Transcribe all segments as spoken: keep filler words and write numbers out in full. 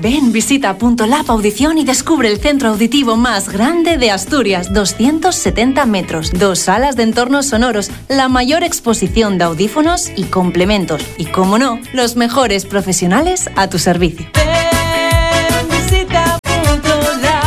Ven, visita Punto Lab Audición y descubre el centro auditivo más grande de Asturias, doscientos setenta metros, dos salas de entornos sonoros, la mayor exposición de audífonos y complementos y, como no, los mejores profesionales a tu servicio. Ven, visita Punto Lab.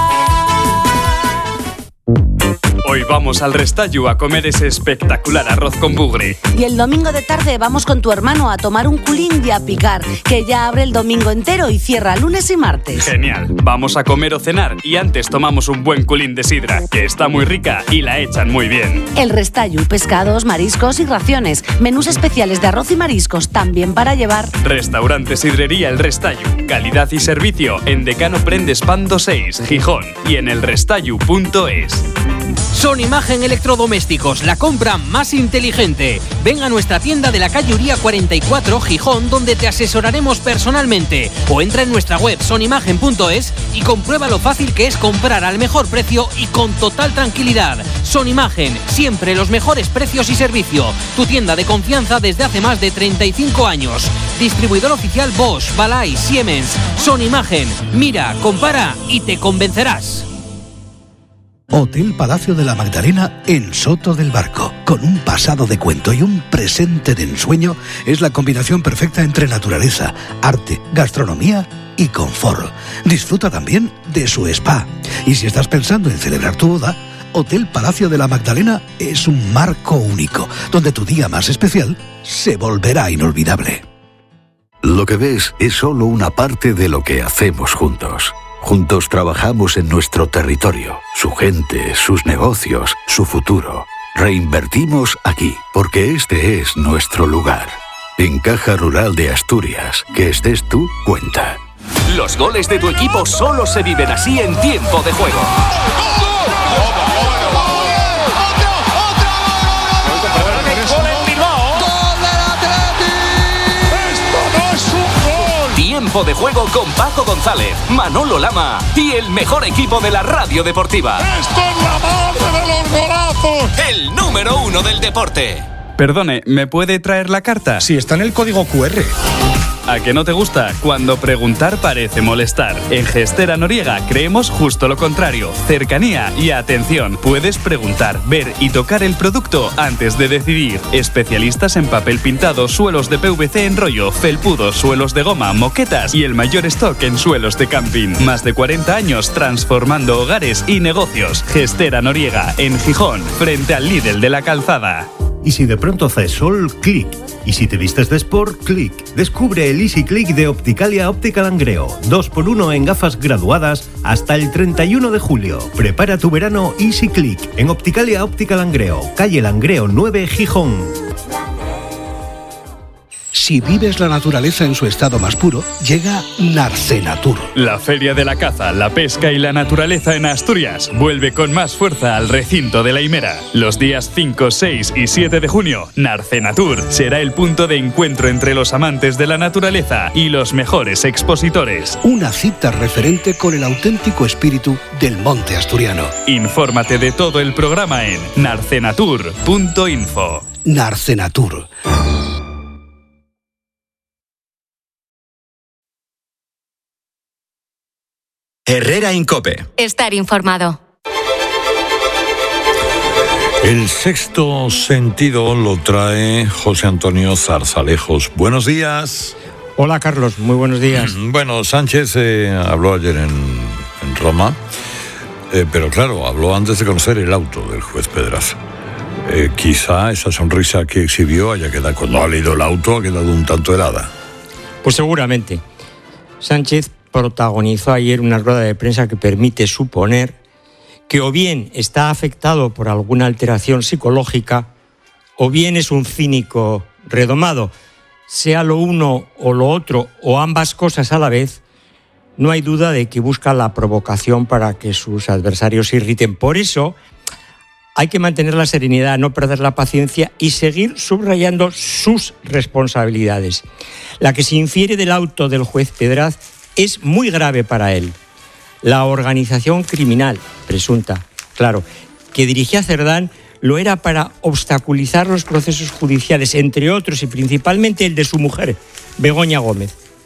Hoy vamos al Restallo a comer ese espectacular arroz con bugre. Y el domingo de tarde vamos con tu hermano a tomar un culín y a picar, que ya abre el domingo entero y cierra lunes y martes. Genial. Vamos a comer o cenar y antes tomamos un buen culín de sidra, que está muy rica y la echan muy bien. El Restallo, pescados, mariscos y raciones. Menús especiales de arroz y mariscos, también para llevar. Restaurante Sidrería El Restallo. Calidad y servicio en Decano Prendes Pando seis, Gijón, y en el restallo punto es. Son Imagen Electrodomésticos, la compra más inteligente. Ven a nuestra tienda de la calle Uría cuarenta y cuatro, Gijón, donde te asesoraremos personalmente. O entra en nuestra web sonimagen punto es y comprueba lo fácil que es comprar al mejor precio y con total tranquilidad. Sonimagen, siempre los mejores precios y servicio. Tu tienda de confianza desde hace más de treinta y cinco años. Distribuidor oficial Bosch, Balay, Siemens. Sonimagen, mira, compara y te convencerás. Hotel Palacio de la Magdalena en Soto del Barco. Con un pasado de cuento y un presente de ensueño, es la combinación perfecta entre naturaleza, arte, gastronomía y confort. Disfruta también de su spa. Y si estás pensando en celebrar tu boda, Hotel Palacio de la Magdalena es un marco único, donde tu día más especial se volverá inolvidable. Lo que ves es solo una parte de lo que hacemos juntos. Juntos trabajamos en nuestro territorio, su gente, sus negocios, su futuro. Reinvertimos aquí, porque este es nuestro lugar. En Caja Rural de Asturias, que estés tú, cuenta. Los goles de tu equipo solo se viven así en tiempo de juego. Tiempo de juego con Paco González, Manolo Lama y el mejor equipo de la radio deportiva. ¡Esto es la madre de los golazos! El número uno del deporte. Perdone, ¿me puede traer la carta? Sí, está en el código cu erre. ¿A que no te gusta? Cuando preguntar parece molestar. En Gestera Noriega creemos justo lo contrario. Cercanía y atención. Puedes preguntar, ver y tocar el producto antes de decidir. Especialistas en papel pintado, suelos de pe ve ce en rollo, felpudos, suelos de goma, moquetas y el mayor stock en suelos de camping. Más de cuarenta años transformando hogares y negocios. Gestera Noriega, en Gijón, frente al Lidl de la Calzada. Y si de pronto haces sol, clic. Y si te vistes de sport, clic. Descubre el Easy Click de Opticalia Óptica Langreo. dos por uno en gafas graduadas hasta el treinta y uno de julio. Prepara tu verano Easy Click en Opticalia Óptica Langreo, calle Langreo nueve, Gijón. Si vives la naturaleza en su estado más puro, llega Narcenatur. La Feria de la Caza, la Pesca y la Naturaleza en Asturias vuelve con más fuerza al recinto de la Himera. Los días cinco, seis y siete de junio, Narcenatur será el punto de encuentro entre los amantes de la naturaleza y los mejores expositores. Una cita referente con el auténtico espíritu del monte asturiano. Infórmate de todo el programa en narcenatur punto info. Narcenatur. Herrera Incope. Estar informado. El sexto sentido lo trae José Antonio Zarzalejos. Buenos días. Hola, Carlos. Muy buenos días. Bueno, Sánchez eh, habló ayer en, en Roma, eh, pero claro, habló antes de conocer el auto del juez Pedraza. Eh, quizá esa sonrisa que exhibió haya quedado, cuando ha leído el auto, ha quedado un tanto helada. Pues seguramente. Sánchez protagonizó ayer una rueda de prensa que permite suponer que o bien está afectado por alguna alteración psicológica o bien es un cínico redomado. Sea lo uno o lo otro o ambas cosas a la vez, no hay duda de que busca la provocación para que sus adversarios se irriten. Por eso hay que mantener la serenidad, no perder la paciencia y seguir subrayando sus responsabilidades. La que se infiere del auto del juez Pedraz es muy grave para él. La organización criminal, presunta, claro, que dirigía Cerdán, lo era para obstaculizar los procesos judiciales, entre otros y principalmente el de su mujer, Begoña Gómez.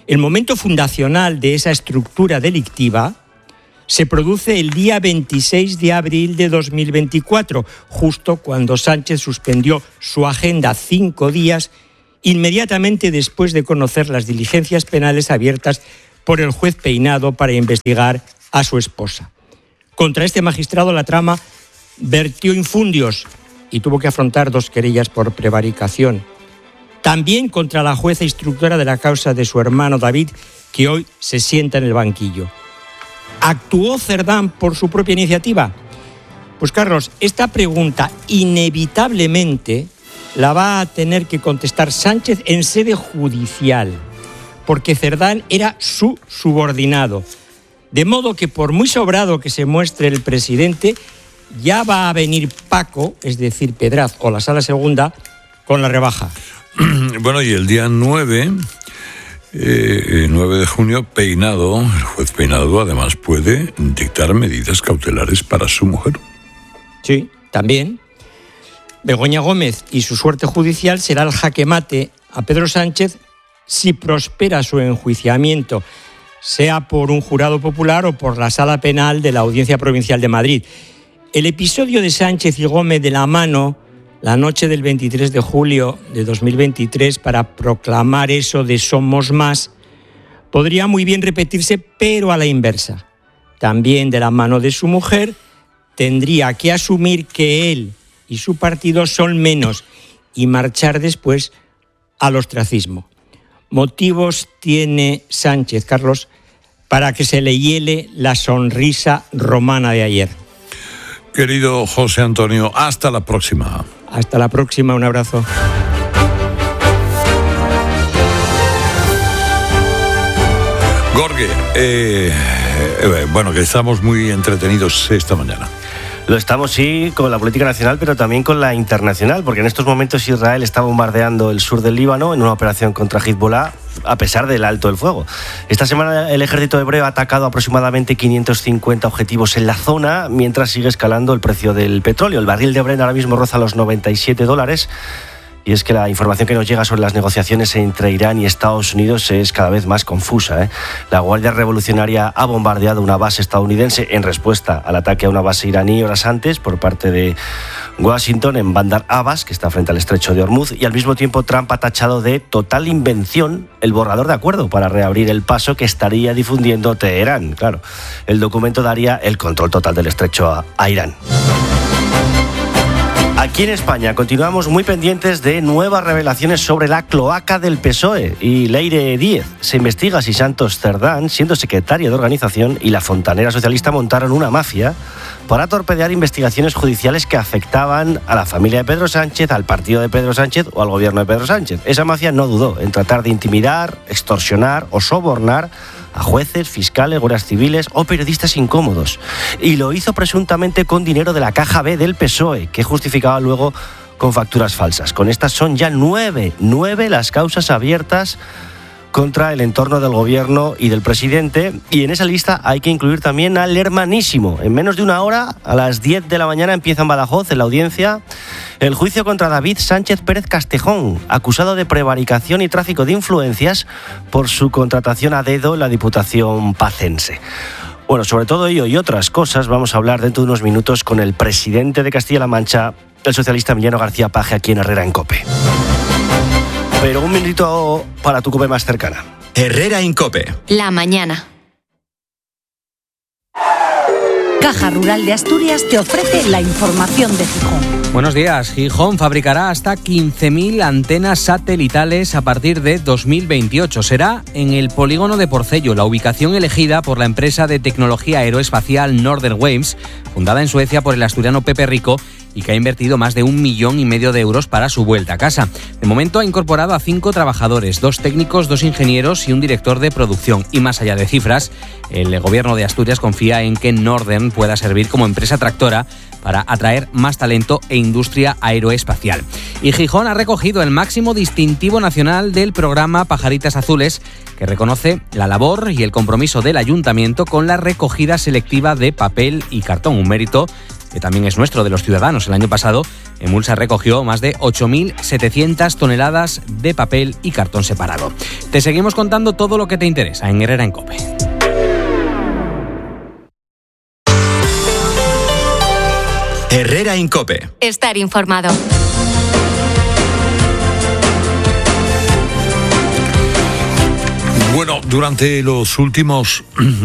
El momento fundacional de esa estructura delictiva se produce el día veintiséis de abril de dos mil veinticuatro, justo cuando Sánchez suspendió su agenda cinco días, inmediatamente después de conocer las diligencias penales abiertas por el juez Peinado para investigar a su esposa. Contra este magistrado la trama vertió infundios y tuvo que afrontar dos querellas por prevaricación. También contra la jueza instructora de la causa de su hermano David, que hoy se sienta en el banquillo. ¿Actuó Cerdán por su propia iniciativa? Pues Carlos, esta pregunta inevitablemente la va a tener que contestar Sánchez en sede judicial, porque Cerdán era su subordinado. De modo que por muy sobrado que se muestre el presidente, ya va a venir Paco, es decir, Pedraz o la Sala Segunda, con la rebaja. Bueno, y el día nueve, eh, nueve de junio, Peinado, el juez Peinado, además puede dictar medidas cautelares para su mujer. Sí, también. Begoña Gómez y su suerte judicial será el jaque mate a Pedro Sánchez si prospera su enjuiciamiento, sea por un jurado popular o por la Sala Penal de la Audiencia Provincial de Madrid. El episodio de Sánchez y Gómez de la mano la noche del veintitrés de julio de dos mil veintitrés para proclamar eso de somos más podría muy bien repetirse, pero a la inversa. También de la mano de su mujer tendría que asumir que él y su partido son menos y marchar después al ostracismo. Motivos tiene Sánchez, Carlos, para que se le hiele la sonrisa romana de ayer. Querido José Antonio, hasta la próxima. Hasta la próxima, un abrazo. Gorge, eh, eh, bueno, que estamos muy entretenidos esta mañana. Lo estamos, sí, con la política nacional, pero también con la internacional, porque en estos momentos Israel está bombardeando el sur del Líbano en una operación contra Hezbollah, a pesar del alto el fuego. Esta semana el ejército hebreo ha atacado aproximadamente quinientos cincuenta objetivos en la zona, mientras sigue escalando el precio del petróleo. El barril de Brent ahora mismo roza los noventa y siete dólares. Y es que la información que nos llega sobre las negociaciones entre Irán y Estados Unidos es cada vez más confusa, ¿eh? La Guardia Revolucionaria ha bombardeado una base estadounidense en respuesta al ataque a una base iraní horas antes por parte de Washington en Bandar Abbas, que está frente al estrecho de Hormuz, y al mismo tiempo Trump ha tachado de total invención el borrador de acuerdo para reabrir el paso que estaría difundiendo Teherán. Claro, el documento daría el control total del estrecho a, a Irán. Aquí en España continuamos muy pendientes de nuevas revelaciones sobre la cloaca del P S O E y Leire Díez. Se investiga si Santos Cerdán, siendo secretario de organización, y la fontanera socialista montaron una mafia para torpedear investigaciones judiciales que afectaban a la familia de Pedro Sánchez, al partido de Pedro Sánchez o al gobierno de Pedro Sánchez. Esa mafia no dudó en tratar de intimidar, extorsionar o sobornar a jueces, fiscales, guardias civiles o periodistas incómodos. Y lo hizo presuntamente con dinero de la caja B del P S O E, que justificaba luego con facturas falsas. Con estas son ya nueve, nueve las causas abiertas contra el entorno del gobierno y del presidente, y en esa lista hay que incluir también al hermanísimo. En menos de una hora, a las diez de la mañana, empieza en Badajoz, en la audiencia, el juicio contra David Sánchez Pérez Castejón, acusado de prevaricación y tráfico de influencias por su contratación a dedo en la Diputación pacense. Bueno, sobre todo ello y otras cosas vamos a hablar dentro de unos minutos con el presidente de Castilla-La Mancha, el socialista Emiliano García Paje, aquí en Herrera en COPE. Pero un minutito para tu COPE más cercana. Herrera en COPE. La mañana. Caja Rural de Asturias te ofrece la información de Gijón. Buenos días. Gijón fabricará hasta quince mil antenas satelitales a partir de dos mil veintiocho. Será en el polígono de Porcello, la ubicación elegida por la empresa de tecnología aeroespacial Northern Waves, fundada en Suecia por el asturiano Pepe Rico, y que ha invertido más de un millón y medio de euros para su vuelta a casa. De momento ha incorporado a cinco trabajadores, dos técnicos, dos ingenieros y un director de producción. Y más allá de cifras, el gobierno de Asturias confía en que Northern pueda servir como empresa tractora para atraer más talento e industria aeroespacial. Y Gijón ha recogido el máximo distintivo nacional del programa Pajaritas Azules, que reconoce la labor y el compromiso del ayuntamiento con la recogida selectiva de papel y cartón, un mérito que también es nuestro, de los ciudadanos. El año pasado, Emulsa recogió más de ocho mil setecientas toneladas de papel y cartón separado. Te seguimos contando todo lo que te interesa en Herrera en COPE. Herrera en COPE. Estar informado. Bueno, durante los últimos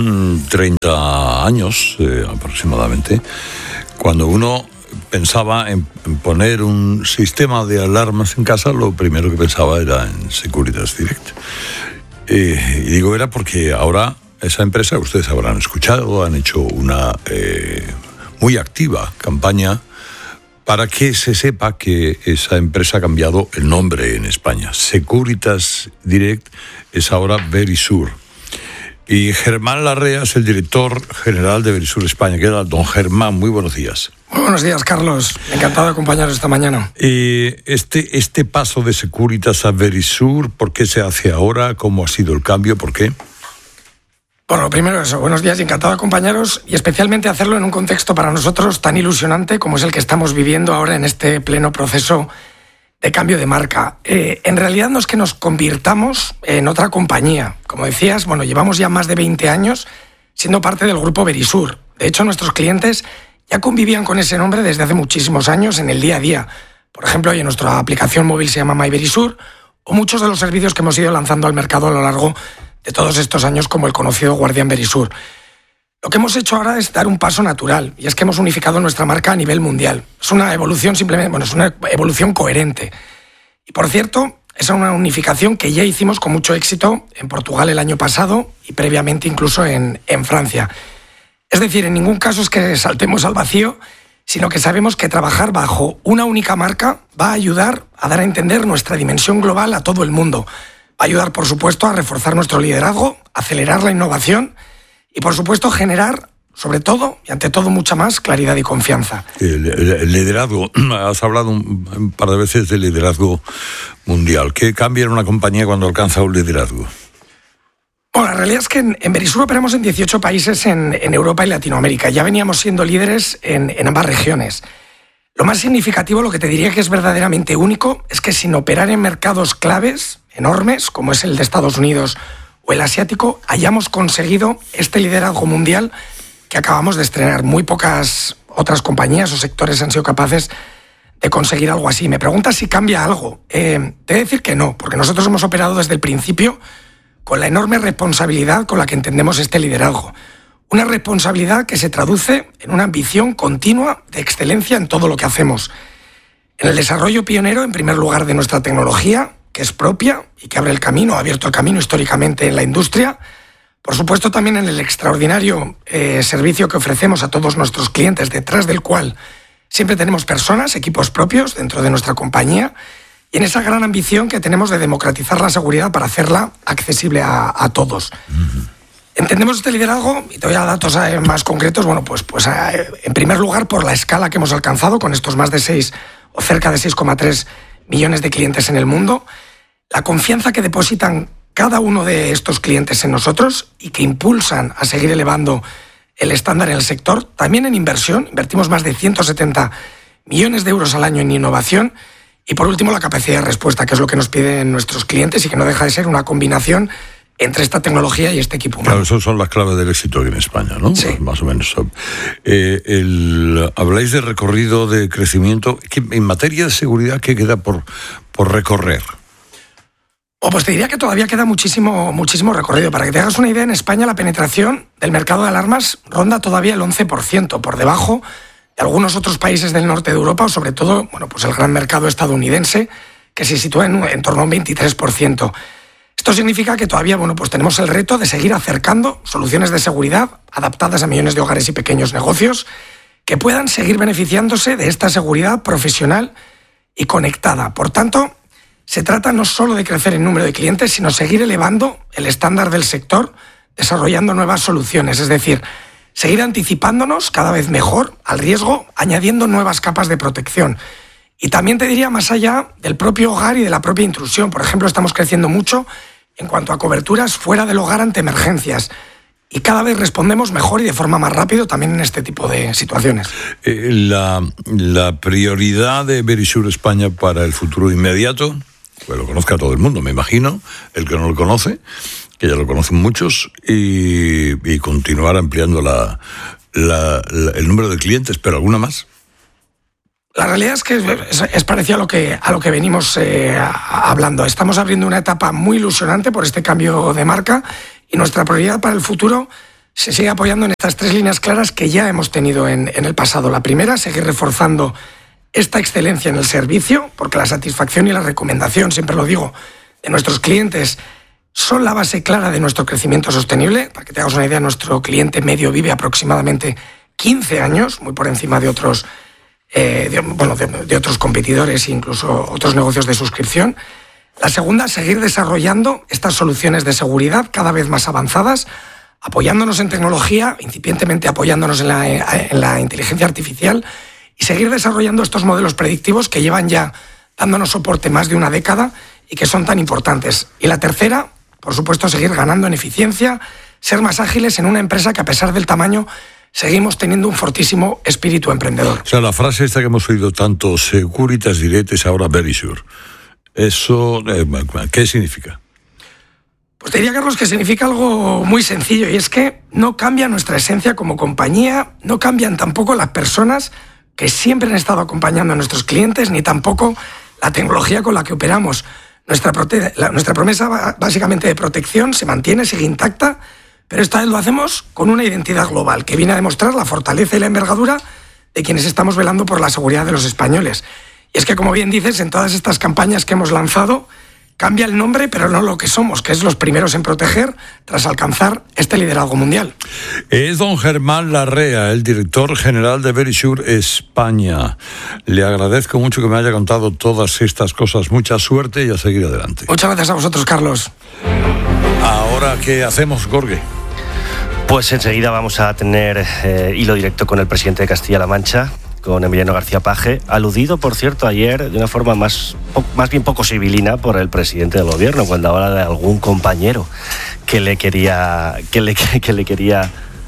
treinta años eh, aproximadamente, cuando uno pensaba en, en poner un sistema de alarmas en casa, lo primero que pensaba era en Securitas Direct. Eh, y digo era porque ahora esa empresa, ustedes habrán escuchado, han hecho una eh, muy activa campaña para que se sepa que esa empresa ha cambiado el nombre en España. Securitas Direct es ahora Verisur. Y Germán Larrea es el director general de Verisur España. ¿Qué tal, don Germán? Muy buenos días. Muy buenos días, Carlos. Encantado de acompañaros esta mañana. Eh, este, este paso de Securitas a Verisur, ¿por qué se hace ahora? ¿Cómo ha sido el cambio? ¿Por qué? Bueno, lo primero eso, buenos días y encantado de acompañaros, y especialmente hacerlo en un contexto para nosotros tan ilusionante como es el que estamos viviendo ahora en este pleno proceso de cambio de marca. Eh, en realidad no es que nos convirtamos en otra compañía. Como decías, bueno, llevamos ya más de veinte años siendo parte del grupo Verisur. De hecho, nuestros clientes ya convivían con ese nombre desde hace muchísimos años en el día a día. Por ejemplo, hoy en nuestra aplicación móvil se llama My Verisur, o muchos de los servicios que hemos ido lanzando al mercado a lo largo de todos estos años, como el conocido Guardián Verisur. Lo que hemos hecho ahora es dar un paso natural, y es que hemos unificado nuestra marca a nivel mundial. Es una evolución simplemente, bueno, es una evolución coherente. Y por cierto, es una unificación que ya hicimos con mucho éxito en Portugal el año pasado y previamente incluso en, en Francia. Es decir, en ningún caso es que saltemos al vacío, sino que sabemos que trabajar bajo una única marca va a ayudar a dar a entender nuestra dimensión global a todo el mundo. Va a ayudar, por supuesto, a reforzar nuestro liderazgo, acelerar la innovación y, por supuesto, generar, sobre todo y ante todo, mucha más claridad y confianza. El, el, el liderazgo, has hablado un, un par de veces del liderazgo mundial. ¿Qué cambia en una compañía cuando alcanza un liderazgo? Bueno, la realidad es que en, en Verisur operamos en dieciocho países en, en Europa y Latinoamérica. Ya veníamos siendo líderes en, en ambas regiones. Lo más significativo, lo que te diría que es verdaderamente único, es que sin operar en mercados claves, enormes, como es el de Estados Unidos o el asiático, hayamos conseguido este liderazgo mundial que acabamos de estrenar. Muy pocas otras compañías o sectores han sido capaces de conseguir algo así. Me preguntas si cambia algo. Eh, te he de decir que no, porque nosotros hemos operado desde el principio con la enorme responsabilidad con la que entendemos este liderazgo. Una responsabilidad que se traduce en una ambición continua de excelencia en todo lo que hacemos. En el desarrollo pionero, en primer lugar, de nuestra tecnología, que es propia y que abre el camino, ha abierto el camino históricamente en la industria. Por supuesto, también en el extraordinario eh, servicio que ofrecemos a todos nuestros clientes, detrás del cual siempre tenemos personas, equipos propios dentro de nuestra compañía, y en esa gran ambición que tenemos de democratizar la seguridad para hacerla accesible a, a todos. Uh-huh. Entendemos este liderazgo, y te voy a dar datos más concretos, bueno, pues, pues en primer lugar por la escala que hemos alcanzado con estos más de seis o cerca de seis coma tres millones de clientes en el mundo, la confianza que depositan cada uno de estos clientes en nosotros y que impulsan a seguir elevando el estándar en el sector, también en inversión, invertimos más de ciento setenta millones de euros al año en innovación, y por último la capacidad de respuesta, que es lo que nos piden nuestros clientes y que no deja de ser una combinación entre esta tecnología y este equipo humano. Claro, esas son las claves del éxito aquí en España, ¿no? Sí. Más o menos. Eh, el, habláis de recorrido de crecimiento. En materia de seguridad, ¿qué queda por, por recorrer? Oh, pues te diría que todavía queda muchísimo, muchísimo recorrido. Para que te hagas una idea, en España la penetración del mercado de alarmas ronda todavía el once por ciento, por debajo de algunos otros países del norte de Europa, o sobre todo, bueno, pues el gran mercado estadounidense, que se sitúa en, en torno a un veintitrés por ciento. Esto significa que todavía, bueno, pues tenemos el reto de seguir acercando soluciones de seguridad adaptadas a millones de hogares y pequeños negocios que puedan seguir beneficiándose de esta seguridad profesional y conectada. Por tanto, se trata no solo de crecer en número de clientes, sino seguir elevando el estándar del sector, desarrollando nuevas soluciones, es decir, seguir anticipándonos cada vez mejor al riesgo, añadiendo nuevas capas de protección. Y también te diría más allá del propio hogar y de la propia intrusión. Por ejemplo, estamos creciendo mucho en cuanto a coberturas fuera del hogar ante emergencias. y cada vez respondemos mejor y de forma más rápido también en este tipo de situaciones. Eh, la, la prioridad de Verisure España para el futuro inmediato, pues lo conozca todo el mundo, me imagino, el que no lo conoce, que ya lo conocen muchos, y, y continuar ampliando la, la, la, el número de clientes, pero ¿alguna más? La realidad es que es, es parecido a lo que, a lo que venimos eh, a, hablando. Estamos abriendo una etapa muy ilusionante por este cambio de marca y nuestra prioridad para el futuro se sigue apoyando en estas tres líneas claras que ya hemos tenido en, en el pasado. La primera, seguir reforzando esta excelencia en el servicio, porque la satisfacción y la recomendación, siempre lo digo, de nuestros clientes son la base clara de nuestro crecimiento sostenible. Para que te hagas una idea, nuestro cliente medio vive aproximadamente quince años, muy por encima de otros Eh, de, bueno, de, de otros competidores e incluso otros negocios de suscripción. La segunda, seguir desarrollando estas soluciones de seguridad cada vez más avanzadas, apoyándonos en tecnología, incipientemente apoyándonos en la, en la inteligencia artificial y seguir desarrollando estos modelos predictivos que llevan ya dándonos soporte más de una década y que son tan importantes. Y la tercera, por supuesto, seguir ganando en eficiencia, ser más ágiles en una empresa que a pesar del tamaño seguimos teniendo un fortísimo espíritu emprendedor. O sea, la frase esta que hemos oído tanto, Securitas Direct, es ahora Verisure. Eso, eh, ¿qué significa? Pues te diría, Carlos, que significa algo muy sencillo, y es que no cambia nuestra esencia como compañía, no cambian tampoco las personas que siempre han estado acompañando a nuestros clientes, ni tampoco la tecnología con la que operamos. Nuestra, prote- la, nuestra promesa básicamente de protección se mantiene, sigue intacta, pero esta vez lo hacemos con una identidad global que viene a demostrar la fortaleza y la envergadura de quienes estamos velando por la seguridad de los españoles. Y es que, como bien dices, en todas estas campañas que hemos lanzado, cambia el nombre, pero no lo que somos, que es los primeros en proteger tras alcanzar este liderazgo mundial. Es don Germán Larrea, el director general de Verisure España. Le agradezco mucho que me haya contado todas estas cosas. Mucha suerte y a seguir adelante. Muchas gracias a vosotros, Carlos. Ahora, ¿qué hacemos, Jorge? Pues enseguida vamos a tener eh, hilo directo con el presidente de Castilla-La Mancha, con Emiliano García Paje, aludido, por cierto, ayer de una forma más, más bien poco civilina por el presidente del gobierno, cuando habla de algún compañero que le quería que le, que le quería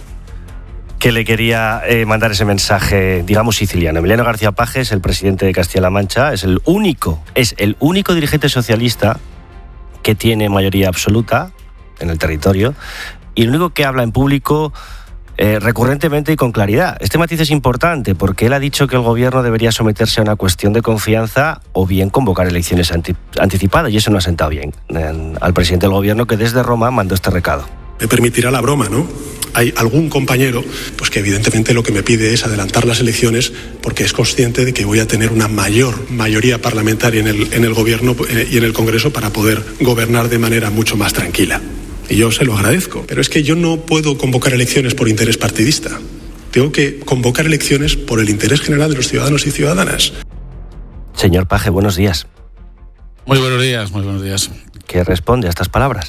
que le quería eh, mandar ese mensaje, digamos, siciliano. Emiliano García Paje es el presidente de Castilla-La Mancha, es el único, es el único dirigente socialista que tiene mayoría absoluta en el territorio y el único que habla en público Eh, recurrentemente y con claridad. Este matiz es importante porque él ha dicho que el gobierno debería someterse a una cuestión de confianza o bien convocar elecciones anti- anticipadas, y eso no ha sentado bien eh, al presidente del gobierno, que desde Roma mandó este recado. Me permitirá la broma, ¿no? Hay algún compañero pues que evidentemente lo que me pide es adelantar las elecciones porque es consciente de que voy a tener una mayor mayoría parlamentaria en el, en el gobierno y en el Congreso para poder gobernar de manera mucho más tranquila. Y yo se lo agradezco. Pero es que yo no puedo convocar elecciones por interés partidista. Tengo que convocar elecciones por el interés general de los ciudadanos y ciudadanas. Señor Paje, buenos días. Muy buenos días, muy buenos días. ¿Qué responde a estas palabras?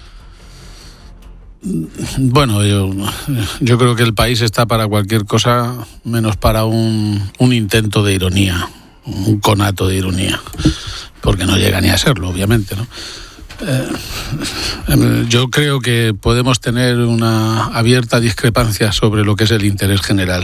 Bueno, yo, yo creo que el país está para cualquier cosa menos para un, un intento de ironía, un conato de ironía, porque no llega ni a serlo, obviamente, ¿no? Eh, yo creo que podemos tener una abierta discrepancia sobre lo que es el interés general.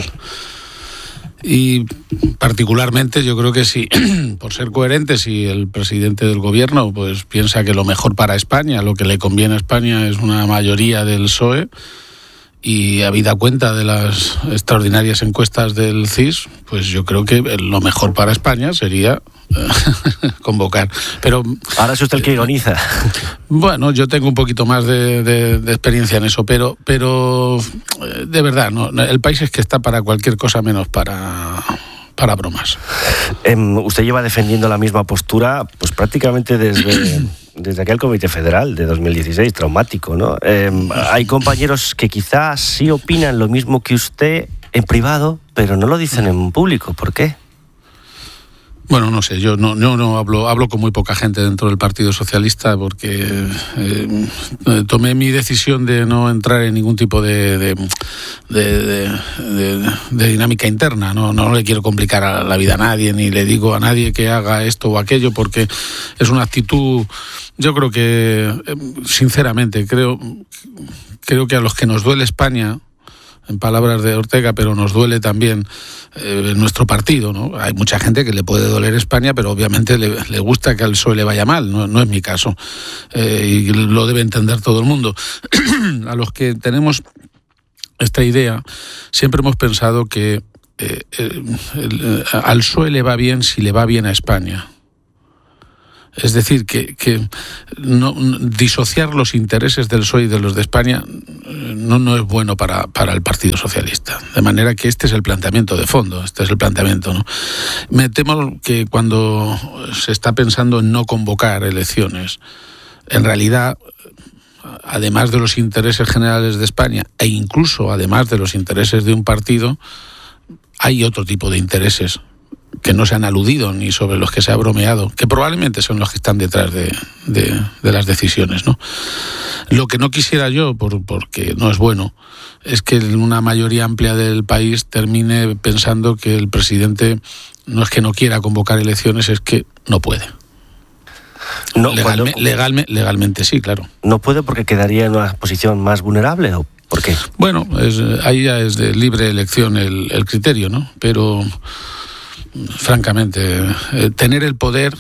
Y particularmente yo creo que sí, por ser coherentes, si el presidente del gobierno pues piensa que lo mejor para España, lo que le conviene a España es una mayoría del P S O E, y habida cuenta de las extraordinarias encuestas del C I S, pues yo creo que lo mejor para España sería convocar. Pero ahora es usted el que ironiza. Bueno, yo tengo un poquito más de, de, de experiencia en eso, pero pero de verdad, no, el país es que está para cualquier cosa menos para para bromas. Eh, usted lleva defendiendo la misma postura pues prácticamente desde desde aquel Comité Federal de dos mil dieciséis, traumático, ¿no? Eh, hay compañeros que quizás sí opinan lo mismo que usted en privado, pero no lo dicen en público. ¿Por qué? Bueno, no sé, yo no, no, no hablo, hablo con muy poca gente dentro del Partido Socialista porque eh, tomé mi decisión de no entrar en ningún tipo de, de, de, de, de, de dinámica interna. No, no le quiero complicar a la vida a nadie, ni le digo a nadie que haga esto o aquello, porque es una actitud, yo creo que, sinceramente, creo, creo que a los que nos duele España, en palabras de Ortega, pero nos duele también eh, nuestro partido, ¿no? Hay mucha gente que le puede doler España, pero obviamente le, le gusta que al P S O E le vaya mal, no, no es mi caso, eh, y lo debe entender todo el mundo. A los que tenemos esta idea, siempre hemos pensado que eh, el, el, al P S O E le va bien si le va bien a España. Es decir, que, que no, disociar los intereses del P S O E y de los de España no, no es bueno para, para el Partido Socialista. De manera que este es el planteamiento de fondo, este es el planteamiento, ¿no? Me temo que cuando se está pensando en no convocar elecciones, en realidad, además de los intereses generales de España e incluso además de los intereses de un partido, hay otro tipo de intereses que no se han aludido ni sobre los que se ha bromeado, que probablemente son los que están detrás de, de, de las decisiones, ¿no? Lo que no quisiera yo, por, porque no es bueno, es que una mayoría amplia del país termine pensando que el presidente no es que no quiera convocar elecciones, es que no puede. No, Legalme, cuando... legalme, legalmente sí, claro. ¿No puede porque quedaría en una posición más vulnerable o por qué? Bueno, es, ahí ya es de libre elección el, el criterio, ¿no? Pero... francamente, eh, tener el poder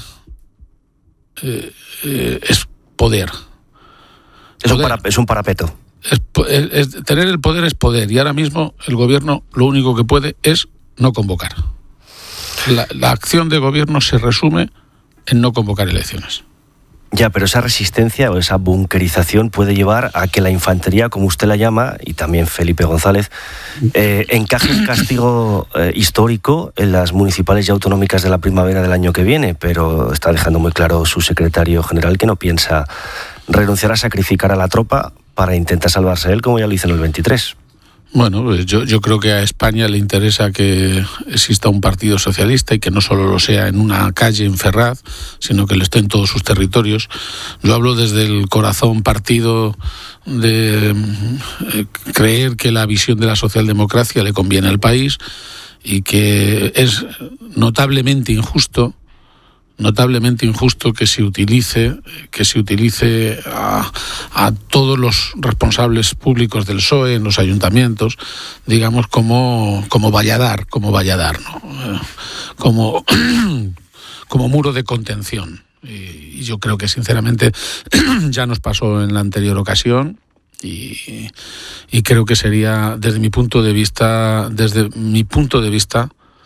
eh, eh, es poder. Es, poder. Un para, es un parapeto. Es, es, es, tener el poder es poder, y ahora mismo el gobierno lo único que puede es no convocar. La, la acción de gobierno se resume en no convocar elecciones. Ya, pero esa resistencia o esa bunkerización puede llevar a que la infantería, como usted la llama, y también Felipe González, eh, encaje un castigo eh, histórico en las municipales y autonómicas de la primavera del año que viene, pero está dejando muy claro su secretario general que no piensa renunciar a sacrificar a la tropa para intentar salvarse él, como ya lo hizo en el veintitrés. Bueno, yo, yo creo que a España le interesa que exista un partido socialista y que no solo lo sea en una calle en Ferraz, sino que lo esté en todos sus territorios. Yo hablo desde el corazón partido de eh, creer que la visión de la socialdemocracia le conviene al país y que es notablemente injusto notablemente injusto que se utilice que se utilice a, a todos los responsables públicos del P S O E en los ayuntamientos, digamos, como como valladar, como valladar, ¿no? Como como muro de contención. Y, y yo creo que sinceramente ya nos pasó en la anterior ocasión. Y, y creo que sería, desde mi punto de vista, desde mi punto de vista,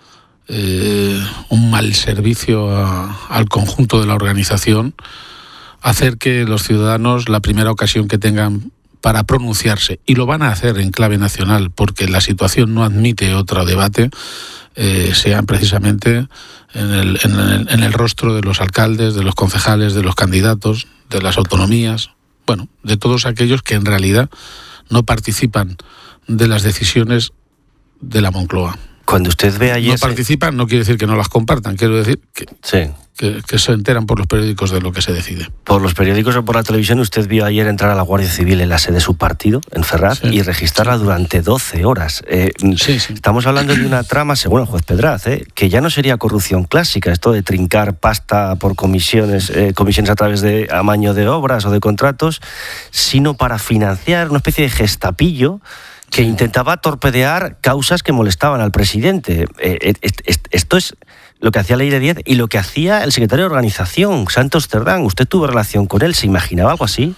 Eh, un mal servicio a, al conjunto de la organización, hacer que los ciudadanos, la primera ocasión que tengan para pronunciarse, y lo van a hacer en clave nacional porque la situación no admite otro debate, eh, sean precisamente en el, en, el, en el rostro de los alcaldes, de los concejales, de los candidatos, de las autonomías, bueno, de todos aquellos que en realidad no participan de las decisiones de la Moncloa. Cuando usted ve ayer... No participan, no quiere decir que no las compartan, quiero decir que, sí. que, que se enteran por los periódicos de lo que se decide. Por los periódicos o por la televisión, usted vio ayer entrar a la Guardia Civil en la sede de su partido, en Ferraz, sí. y registrarla durante doce horas. Eh, sí, sí. Estamos hablando de una trama, según el juez Pedraz, eh, que ya no sería corrupción clásica, esto de trincar pasta por comisiones, eh, comisiones a través de amaño de obras o de contratos, sino para financiar una especie de gestapillo que intentaba torpedear causas que molestaban al presidente. Eh, esto es lo que hacía Leire Díez y lo que hacía el secretario de organización, Santos Cerdán. ¿Usted tuvo relación con él? ¿Se imaginaba algo así?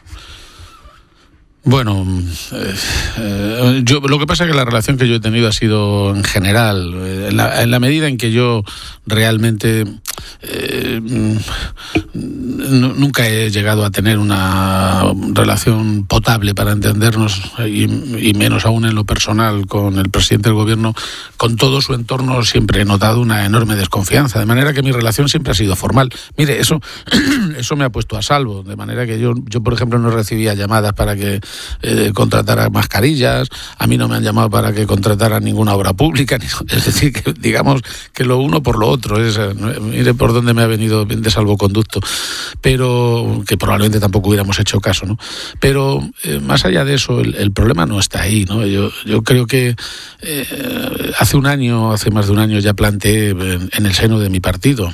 Bueno, eh, eh, yo lo que pasa es que la relación que yo he tenido ha sido en general, eh, en, la, en la medida en que yo realmente eh, n- nunca he llegado a tener una relación potable para entendernos, y, y menos aún en lo personal con el presidente del gobierno. Con todo su entorno siempre he notado una enorme desconfianza, de manera que mi relación siempre ha sido formal. Mire, eso, eso me ha puesto a salvo, de manera que yo, yo por ejemplo, no recibía llamadas para que eh, contratara mascarillas, a mí no me han llamado para que contratara ninguna obra pública, es decir, que digamos que lo uno por lo otro, es, mire por dónde me ha venido de salvoconducto, pero que probablemente tampoco hubiéramos hecho caso, ¿no? Pero eh, más allá de eso, el, el problema no está ahí, ¿no? Yo, yo creo que eh, hace un año, hace más de un año ya planteé en, en el seno de mi partido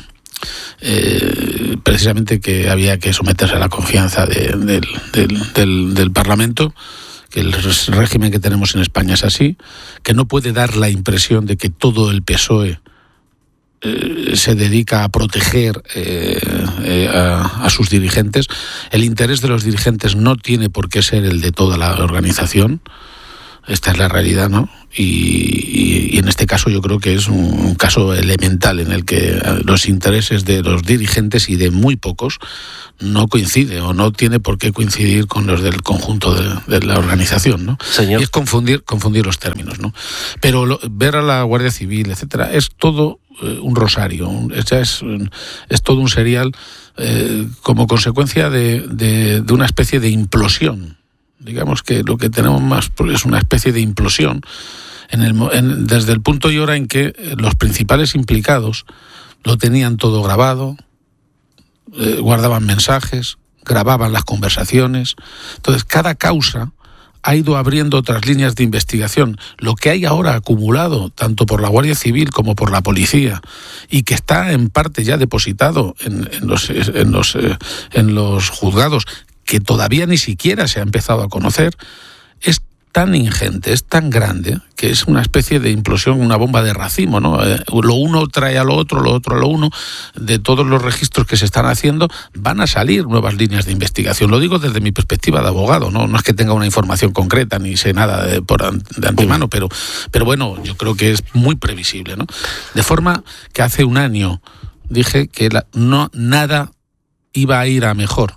Eh, precisamente que había que someterse a la confianza de, del, del, del, del Parlamento, que el régimen que tenemos en España es así, que no puede dar la impresión de que todo el P S O E eh, se dedica a proteger eh, eh, a, a sus dirigentes. El interés de los dirigentes no tiene por qué ser el de toda la organización. Esta es la realidad, ¿no? Y, y, y en este caso yo creo que es un, un caso elemental en el que los intereses de los dirigentes y de muy pocos no coinciden o no tiene por qué coincidir con los del conjunto de, de la organización, ¿no? Señor. Y es confundir, confundir los términos, ¿no? Pero lo, ver a la Guardia Civil, etcétera, es todo eh, un rosario, un, es, es, es todo un serial eh, como consecuencia de, de, de una especie de implosión. Digamos que lo que tenemos más es una especie de implosión en el, en, desde el punto y hora en que los principales implicados lo tenían todo grabado, eh, guardaban mensajes, grababan las conversaciones. Entonces, cada causa ha ido abriendo otras líneas de investigación. Lo que hay ahora acumulado, tanto por la Guardia Civil como por la policía, y que está en parte ya depositado en, en, los, en, los, eh, en los juzgados, que todavía ni siquiera se ha empezado a conocer, es tan ingente, es tan grande, que es una especie de implosión, una bomba de racimo, ¿no? Eh, lo uno trae a lo otro, lo otro a lo uno. De todos los registros que se están haciendo, van a salir nuevas líneas de investigación. Lo digo desde mi perspectiva de abogado, no, no es que tenga una información concreta, ni sé nada de, por an, de antemano, pero, pero bueno, yo creo que es muy previsible, ¿no? De forma que hace un año dije que la, no, nada iba a ir a mejor.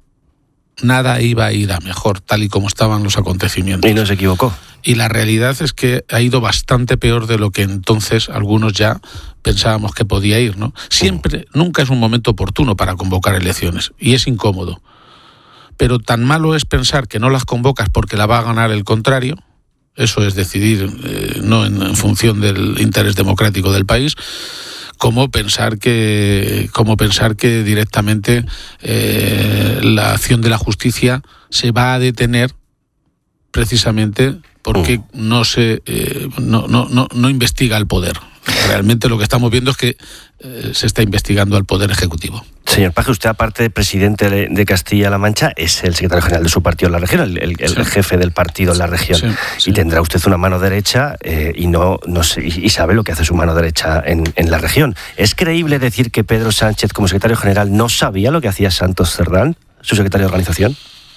Nada iba a ir a mejor, tal y como estaban los acontecimientos. Y no se equivocó. Y la realidad es que ha ido bastante peor de lo que entonces algunos ya pensábamos que podía ir, ¿no? Siempre, nunca es un momento oportuno para convocar elecciones, y es incómodo. Pero tan malo es pensar que no las convocas porque la va a ganar el contrario, eso es decidir eh, no en, en función del interés democrático del país, como pensar que como pensar que directamente eh, la acción de la justicia se va a detener precisamente porque uh. no se eh, no, no, no, no investiga el poder. Realmente lo que estamos viendo es que eh, se está investigando al Poder Ejecutivo. Señor Paje, usted, aparte de presidente de, de Castilla-La Mancha, es el secretario general de su partido en la región, el, el, el sí. jefe del partido en la región. Sí, sí. Y tendrá usted una mano derecha eh, y no, no sé, y sabe lo que hace su mano derecha en, en la región. ¿Es creíble decir que Pedro Sánchez, como secretario general, no sabía lo que hacía Santos Cerdán, su secretario de organización?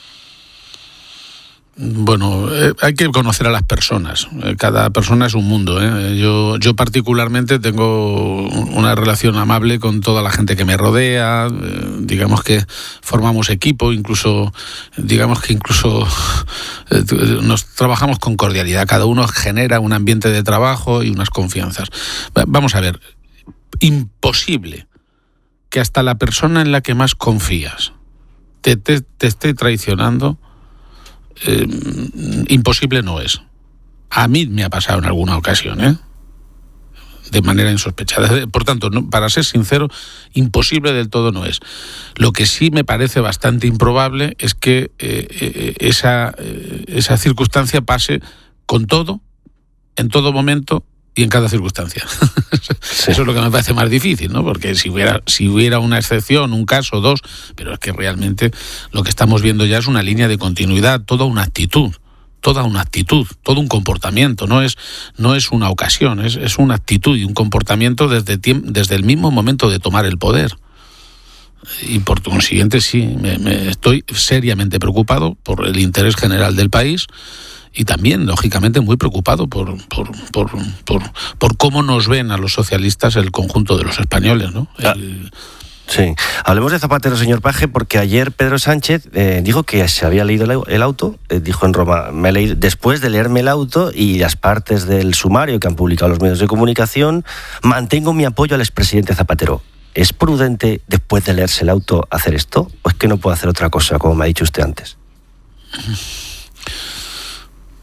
Bueno, eh, hay que conocer a las personas. Eh, cada persona es un mundo, ¿eh? Yo, yo particularmente tengo una relación amable con toda la gente que me rodea. Eh, digamos que formamos equipo, incluso, digamos que incluso eh, nos trabajamos con cordialidad. Cada uno genera un ambiente de trabajo y unas confianzas. Vamos a ver, imposible que hasta la persona en la que más confías te, te, te esté traicionando. Eh, imposible no es. A mí me ha pasado en alguna ocasión, ¿eh? De manera insospechada. Por tanto, no, para ser sincero, imposible del todo no es. Lo que sí me parece bastante improbable es que eh, eh, esa, eh, esa circunstancia pase con todo, en todo momento y en cada circunstancia. Sí. Eso es lo que me parece más difícil, ¿no? Porque si hubiera, si hubiera una excepción, un caso, dos, pero es que realmente lo que estamos viendo ya es una línea de continuidad, toda una actitud, toda una actitud, todo un comportamiento, no es, no es una ocasión, es, es una actitud y un comportamiento desde, desde el mismo momento de tomar el poder. Y por consiguiente sí, me, me estoy seriamente preocupado por el interés general del país. Y también, lógicamente, muy preocupado por, por, por, por, por cómo nos ven a los socialistas el conjunto de los españoles, ¿no? El... Sí. Hablemos de Zapatero, señor Paje, porque ayer Pedro Sánchez eh, dijo que se había leído el auto, eh, dijo en Roma, me he leído, después de leerme el auto y las partes del sumario que han publicado los medios de comunicación, mantengo mi apoyo al expresidente Zapatero. ¿Es prudente, después de leerse el auto, hacer esto? ¿O es que no puede hacer otra cosa, como me ha dicho usted antes?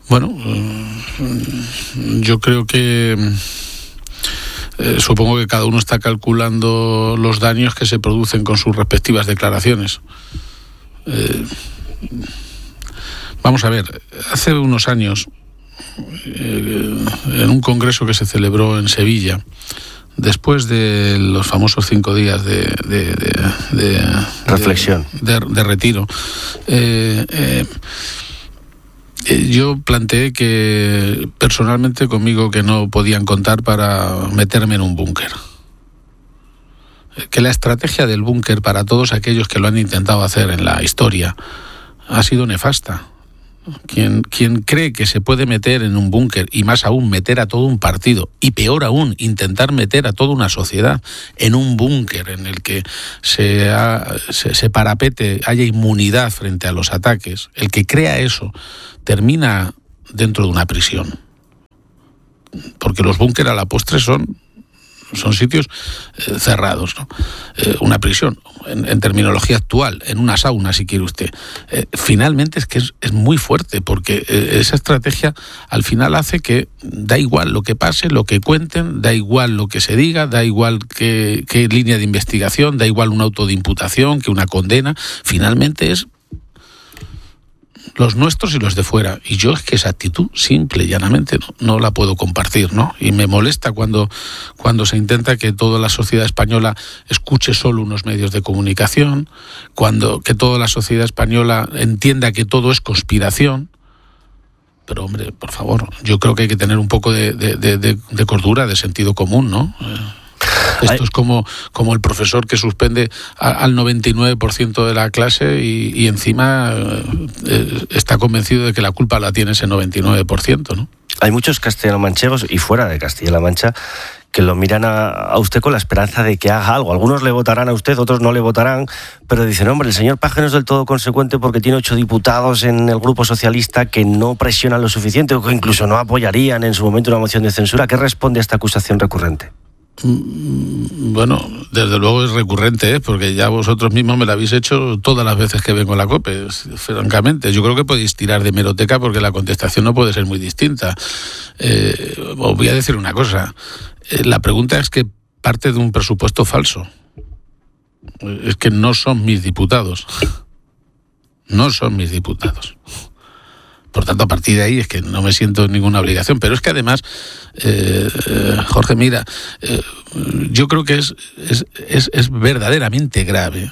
Bueno, yo creo que eh, supongo que cada uno está calculando los daños que se producen con sus respectivas declaraciones. Eh, vamos a ver, hace unos años, eh, en un congreso que se celebró en Sevilla, después de los famosos cinco días de, de, de, de reflexión, de, de, de retiro, eh, eh, yo planteé que personalmente conmigo que no podían contar para meterme en un búnker. Que la estrategia del búnker para todos aquellos que lo han intentado hacer en la historia ha sido nefasta. Quien, quien cree que se puede meter en un búnker, y más aún meter a todo un partido, y peor aún, intentar meter a toda una sociedad en un búnker en el que se, ha, se, se parapete, haya inmunidad frente a los ataques, el que crea eso termina dentro de una prisión. Porque los búnker a la postre son... son sitios eh, cerrados, ¿no? Eh, una prisión, en, en terminología actual, en una sauna, si quiere usted. Eh, finalmente es que es, es muy fuerte, porque eh, esa estrategia al final hace que da igual lo que pase, lo que cuenten, da igual lo que se diga, da igual qué, qué línea de investigación, da igual un auto de imputación, que una condena. Finalmente es los nuestros y los de fuera. Y yo es que esa actitud, simple y llanamente, no, no la puedo compartir, ¿no? Y me molesta cuando, cuando se intenta que toda la sociedad española escuche solo unos medios de comunicación, cuando que toda la sociedad española entienda que todo es conspiración. Pero, hombre, por favor, yo creo que hay que tener un poco de, de, de, de, de cordura, de sentido común, ¿no? Esto es como, como el profesor que suspende a, al noventa y nueve por ciento de la clase y, y encima eh, está convencido de que la culpa la tiene ese noventa y nueve por ciento, ¿no? Hay muchos castellanomanchegos y fuera de Castilla-La Mancha que lo miran a, a usted con la esperanza de que haga algo. Algunos le votarán a usted, otros no le votarán, pero dicen, hombre, el señor Paje no es del todo consecuente porque tiene ocho diputados en el Grupo Socialista que no presionan lo suficiente o que incluso no apoyarían en su momento una moción de censura. ¿Qué responde a esta acusación recurrente? Bueno, desde luego es recurrente, ¿eh? Porque ya vosotros mismos me lo habéis hecho todas las veces que vengo a la COPE, francamente. Yo creo que podéis tirar de hemeroteca porque la contestación no puede ser muy distinta. Eh, os voy a decir una cosa. Eh, la pregunta es que parte de un presupuesto falso. Es que no son mis diputados. No son mis diputados. Por tanto, a partir de ahí es que no me siento en ninguna obligación. Pero es que además, eh, eh, Jorge, mira, eh, yo creo que es, es, es, es verdaderamente grave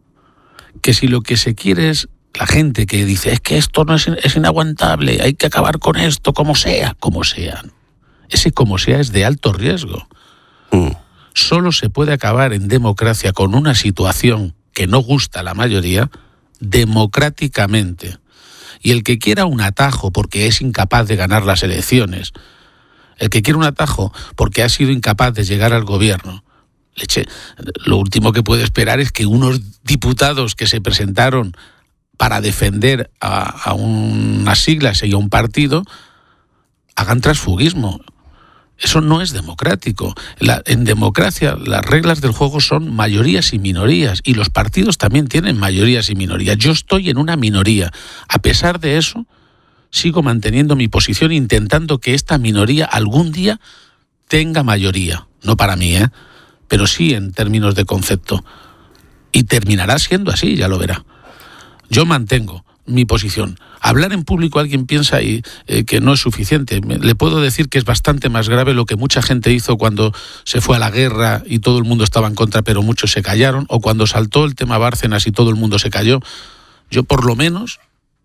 que si lo que se quiere es la gente que dice es que esto no es, es inaguantable, hay que acabar con esto, como sea, como sea. Ese como sea es de alto riesgo. Mm. Solo se puede acabar en democracia con una situación que no gusta a la mayoría, democráticamente. Y el que quiera un atajo porque es incapaz de ganar las elecciones, el que quiera un atajo porque ha sido incapaz de llegar al gobierno, leche, lo último que puede esperar es que unos diputados que se presentaron para defender a, a unas siglas y a un partido hagan transfugismo. Eso no es democrático. La, en democracia las reglas del juego son mayorías y minorías, y los partidos también tienen mayorías y minorías. Yo estoy en una minoría. A pesar de eso, sigo manteniendo mi posición, intentando que esta minoría algún día tenga mayoría. No para mí, ¿eh? Pero sí en términos de concepto. Y terminará siendo así, ya lo verá. Yo mantengo mi posición. Hablar en público alguien piensa y, eh, que no es suficiente. Le puedo decir que es bastante más grave lo que mucha gente hizo cuando se fue a la guerra y todo el mundo estaba en contra, pero muchos se callaron, o cuando saltó el tema Bárcenas y todo el mundo se calló. Yo por lo menos,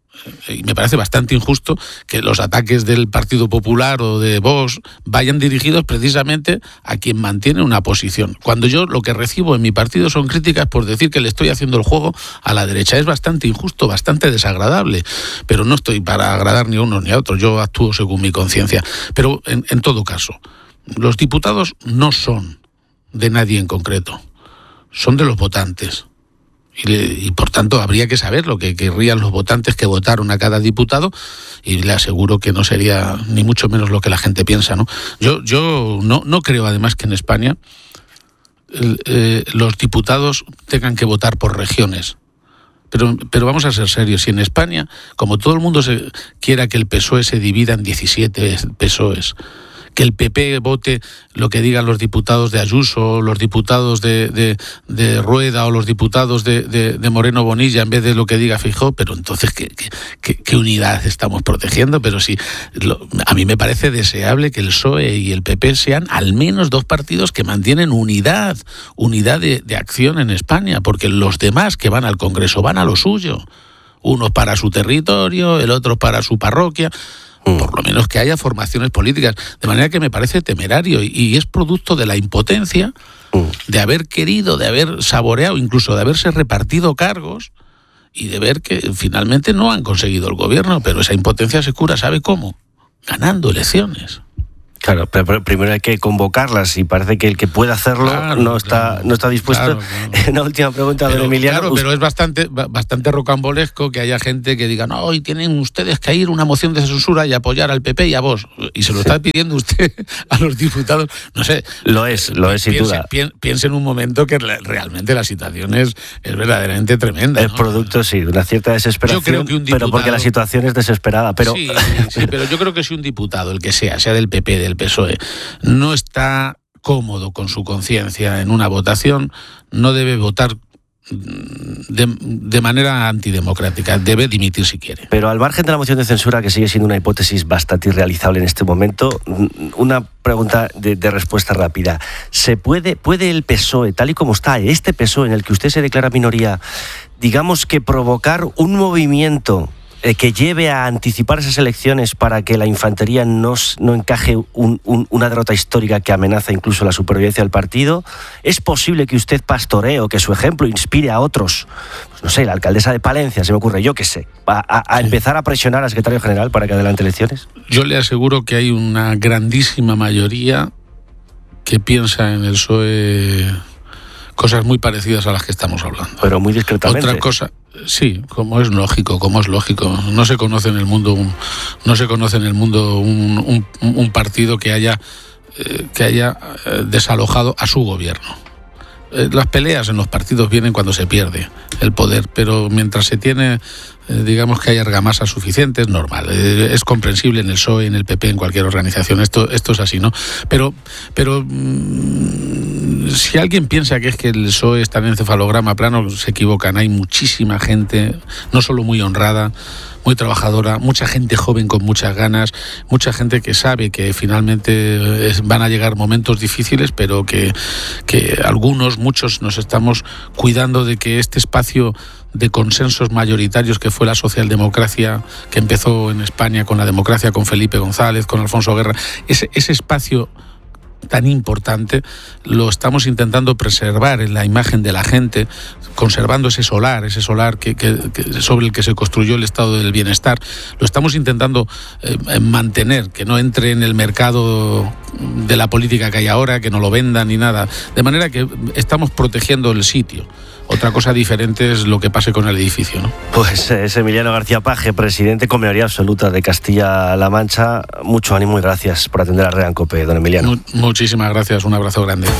y me parece bastante injusto que los ataques del Partido Popular o de Vox vayan dirigidos precisamente a quien mantiene una posición, cuando yo lo que recibo en mi partido son críticas por decir que le estoy haciendo el juego a la derecha. Es bastante injusto, bastante desagradable, pero no estoy para agradar ni a unos ni a otros. Yo actúo según mi conciencia. Pero en, en todo caso, los diputados no son de nadie en concreto, son de los votantes. Y, le, y por tanto habría que saber lo que querrían los votantes que votaron a cada diputado, y le aseguro que no sería ni mucho menos lo que la gente piensa, ¿no? Yo, yo no, no creo además que en España eh, los diputados tengan que votar por regiones, Pero, pero vamos a ser serios. Si en España, como todo el mundo se quiera que el P S O E se divida en diecisiete P S O Es, que el P P vote lo que digan los diputados de Ayuso, los diputados de, de, de Rueda o los diputados de, de, de Moreno Bonilla en vez de lo que diga Feijóo, pero entonces ¿qué, qué, qué unidad estamos protegiendo? Pero sí, lo, a mí me parece deseable que el P S O E y el P P sean al menos dos partidos que mantienen unidad, unidad de, de acción en España, porque los demás que van al Congreso van a lo suyo. Unos para su territorio, el otro para su parroquia. Por lo menos que haya formaciones políticas, de manera que me parece temerario y, y es producto de la impotencia de haber querido, de haber saboreado, incluso de haberse repartido cargos y de ver que finalmente no han conseguido el gobierno, pero esa impotencia se cura, ¿sabe cómo? Ganando elecciones. Claro, pero primero hay que convocarlas y parece que el que pueda hacerlo claro, no está claro, no está dispuesto. Claro, claro. Una última pregunta, don Emiliano. Claro, pero es bastante bastante rocambolesco que haya gente que diga, no, hoy tienen ustedes que ir una moción de censura y apoyar al P P y a vos. Y se lo sí. está pidiendo usted a los diputados. No sé. Lo es, lo es sin piense, duda. Piense en un momento que realmente la situación es, es verdaderamente tremenda. Es ¿no? producto, sí, de una cierta desesperación, yo creo que un diputado, pero porque la situación es desesperada. Pero... Sí, sí, pero yo creo que si un diputado, el que sea, sea del P P, del P S O E, no está cómodo con su conciencia en una votación, no debe votar de, de manera antidemocrática, debe dimitir si quiere. Pero al margen de la moción de censura, que sigue siendo una hipótesis bastante irrealizable en este momento, una pregunta de, de respuesta rápida. ¿Se puede, puede el P S O E, tal y como está, este P S O E en el que usted se declara minoría, digamos que provocar un movimiento Eh, que lleve a anticipar esas elecciones para que la infantería no, no encaje un, un, una derrota histórica que amenaza incluso la supervivencia del partido? ¿Es posible que usted pastoree o que su ejemplo inspire a otros? Pues no sé, la alcaldesa de Palencia, se me ocurre, yo qué sé, a, a, a empezar a presionar al secretario general para que adelante elecciones. Yo le aseguro que hay una grandísima mayoría que piensa en el P S O E cosas muy parecidas a las que estamos hablando. Pero muy discretamente. Otra cosa, sí, como es lógico, como es lógico. No se conoce en el mundo un, no se conoce en el mundo un, un, un partido que haya eh, que haya desalojado a su gobierno. Eh, las peleas en los partidos vienen cuando se pierde el poder, pero mientras se tiene, eh, digamos que hay argamasa suficiente, es normal, eh, es comprensible en el P S O E, en el P P, en cualquier organización, esto, esto es así, ¿no? Pero, pero mmm, si alguien piensa que es que el P S O E está en encefalograma plano, se equivocan. Hay muchísima gente, no solo muy honrada, muy trabajadora, mucha gente joven con muchas ganas, mucha gente que sabe que finalmente es, van a llegar momentos difíciles, pero que, que algunos, muchos nos estamos cuidando de que este espacio de consensos mayoritarios que fue la socialdemocracia, que empezó en España con la democracia, con Felipe González, con Alfonso Guerra, ese, ese espacio tan importante lo estamos intentando preservar en la imagen de la gente, conservando ese solar, ese solar que, que, que sobre el que se construyó el estado del bienestar. Lo estamos intentando eh, mantener, que no entre en el mercado de la política que hay ahora, que no lo vendan ni nada, de manera que estamos protegiendo el sitio. Otra cosa diferente es lo que pase con el edificio, ¿no? Pues es Emiliano García Paje, presidente con mayoría absoluta de Castilla-La Mancha. Mucho ánimo y gracias por atender a Herrera en COPE, don Emiliano. Mu- muchísimas gracias, un abrazo grande.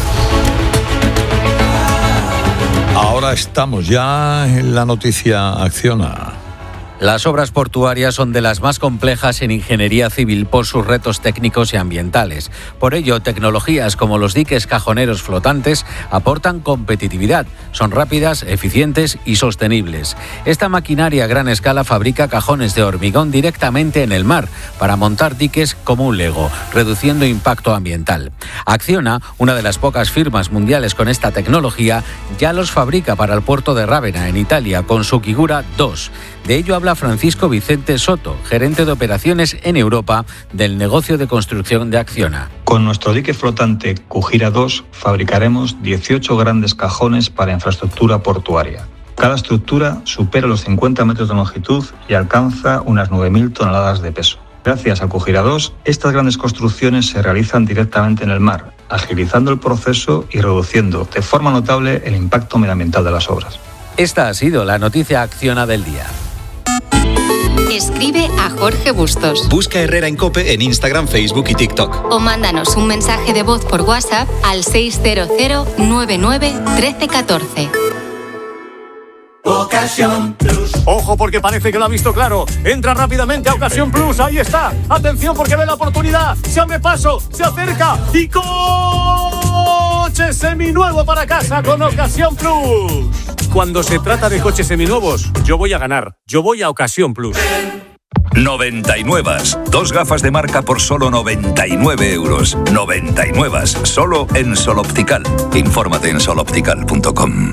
Ahora estamos ya en la noticia Acciona. Las obras portuarias son de las más complejas en ingeniería civil por sus retos técnicos y ambientales. Por ello, tecnologías como los diques cajoneros flotantes aportan competitividad. Son rápidas, eficientes y sostenibles. Esta maquinaria a gran escala fabrica cajones de hormigón directamente en el mar para montar diques como un Lego, reduciendo impacto ambiental. Acciona, una de las pocas firmas mundiales con esta tecnología, ya los fabrica para el puerto de Rávena, en Italia, con su Kigura dos. De ello habla Francisco Vicente Soto, gerente de operaciones en Europa del negocio de construcción de Acciona. Con nuestro dique flotante Kujira dos fabricaremos dieciocho grandes cajones para infraestructura portuaria. Cada estructura supera los cincuenta metros de longitud y alcanza unas nueve mil toneladas de peso. Gracias a Kujira dos, estas grandes construcciones se realizan directamente en el mar, agilizando el proceso y reduciendo de forma notable el impacto medioambiental de las obras. Esta ha sido la noticia Acciona del día. Escribe a Jorge Bustos. Busca Herrera en COPE en Instagram, Facebook y TikTok. O mándanos un mensaje de voz por WhatsApp al seis cero cero nueve nueve uno tres uno cuatro. Ocasión Plus. Ojo, porque parece que lo ha visto claro. Entra rápidamente a Ocasión Plus. Ahí está. Atención, porque ve la oportunidad. Se abre paso, se acerca y coche seminuevo para casa con Ocasión Plus. Cuando se trata de coches seminuevos, yo voy a ganar. Yo voy a Ocasión Plus. noventa y nueve. Dos gafas de marca por solo noventa y nueve euros. noventa y nueve. Solo en Sol Optical. Infórmate en sol optical punto com.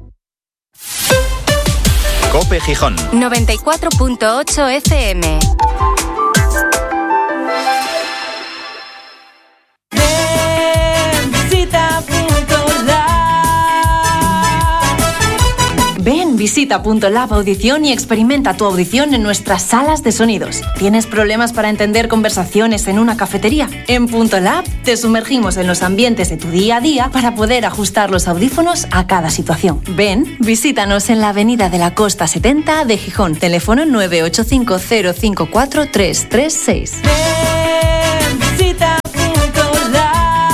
COPE Gijón noventa y cuatro punto ocho F M. Ven, visita Punto Lab Audición y experimenta tu audición en nuestras salas de sonidos. ¿Tienes problemas para entender conversaciones en una cafetería? En Punto Lab te sumergimos en los ambientes de tu día a día para poder ajustar los audífonos a cada situación. Ven, visítanos en la Avenida de la Costa setenta de Gijón. Teléfono nueve ocho cinco cero cinco cuatro tres tres seis. Ven, visita Punto Lab.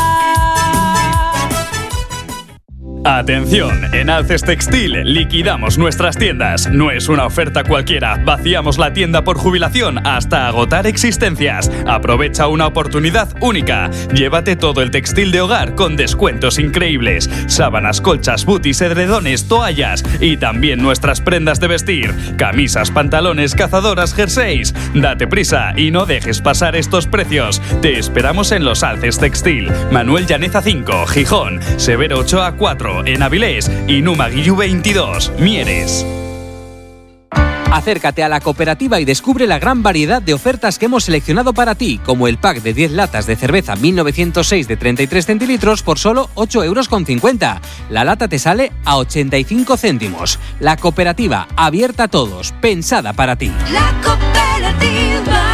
Atención, en Alces Textil liquidamos nuestras tiendas. No es una oferta cualquiera, vaciamos la tienda por jubilación hasta agotar existencias. Aprovecha una oportunidad única. Llévate todo el textil de hogar con descuentos increíbles. Sábanas, colchas, butis, edredones, toallas y también nuestras prendas de vestir. Camisas, pantalones, cazadoras, jerseys. Date prisa y no dejes pasar estos precios. Te esperamos en los Alces Textil. Manuel Llaneza cinco, Gijón. Severo Ochoa cuatro. En Avilés y Numa Guillú veintidós, Mieres. Acércate a la cooperativa y descubre la gran variedad de ofertas que hemos seleccionado para ti, como el pack de diez latas de cerveza mil novecientos seis de treinta y tres centilitros por solo ocho euros con cincuenta. La lata te sale a ochenta y cinco céntimos. La cooperativa, abierta a todos, pensada para ti. La cooperativa.